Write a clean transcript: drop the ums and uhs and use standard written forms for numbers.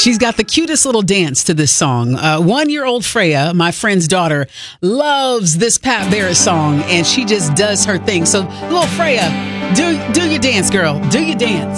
She's got the cutest little dance to this song. 1-year-old Freya, my friend's daughter, loves this Pat Barrett song, and she just does her thing. So, little Freya, do your dance, girl. Do your dance.